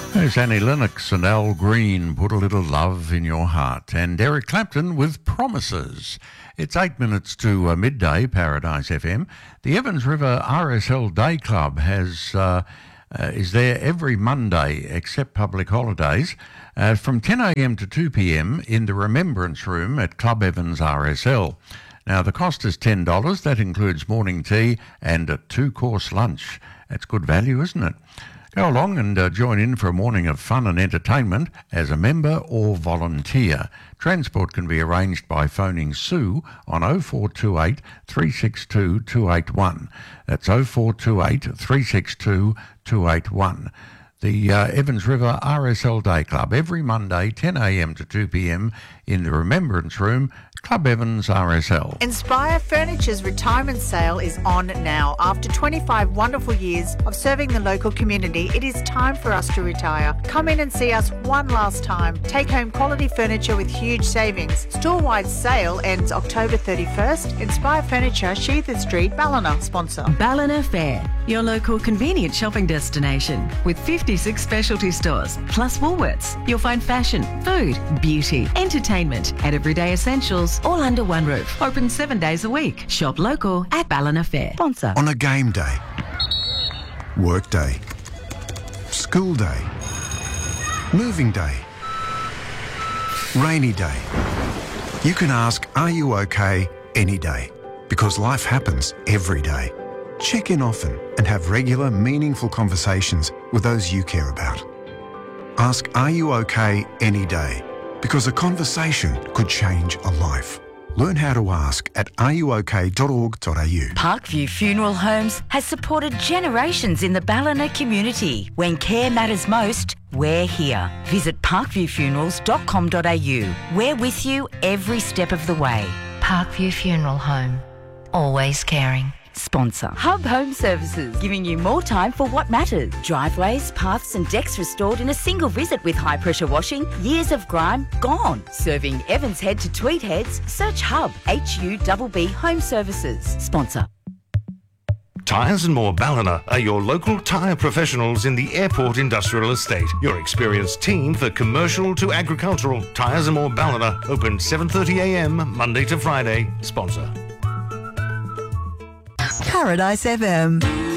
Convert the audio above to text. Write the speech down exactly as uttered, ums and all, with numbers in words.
There's Annie Lennox and Al Green, Put a Little Love in Your Heart, and Eric Clapton with Promises. It's eight minutes to uh, midday, Paradise F M. The Evans River R S L Day Club has uh, uh, is there every Monday except public holidays uh, from ten a m to two p m in the Remembrance Room at Club Evans R S L. Now, the cost is ten dollars. That includes morning tea and a two-course lunch. That's good value, isn't it? Go along and uh, join in for a morning of fun and entertainment as a member or volunteer. Transport can be arranged by phoning Sue on oh four two eight, three six two, two eight one. That's oh four two eight, three six two, two eight one. The uh, Evans River R S L Day Club, every Monday, ten a m to two p m in the Remembrance Room, Club Evans R S L. Inspire Furniture's retirement sale is on now. After twenty-five wonderful years of serving the local community, it is time for us to retire. Come in and see us one last time. Take home quality furniture with huge savings. Store-wide sale ends October thirty-first. Inspire Furniture, Sheether Street, Ballina. Sponsor. Ballina Fair, your local convenient shopping destination with fifty-six specialty stores plus Woolworths. You'll find fashion, food, beauty, entertainment and everyday essentials all under one roof. Open seven days a week. Shop local at Ballina Fair. Sponsor. On a game day, work day, school day, moving day, rainy day, you can ask, are you okay, any day? Because life happens every day. Check in often and have regular, meaningful conversations with those you care about. Ask, are you okay, any day? Because a conversation could change a life. Learn how to ask at are you okay dot org dot a u. Parkview Funeral Homes has supported generations in the Ballina community. When care matters most, we're here. Visit parkview funerals dot com dot a u. We're with you every step of the way. Parkview Funeral Home. Always caring. Sponsor. Hub Home Services, giving you more time for what matters. Driveways, paths and decks restored in a single visit with high pressure washing. Years of grime gone. Serving Evans Head to Tweed Heads. Search Hub, H U B B Home Services. Sponsor. Tyres and More Ballina are your local tyre professionals in the Airport Industrial Estate. Your experienced team for commercial to agricultural. Tyres and More Ballina, open seven thirty a m Monday to Friday. Sponsor. Paradise F M.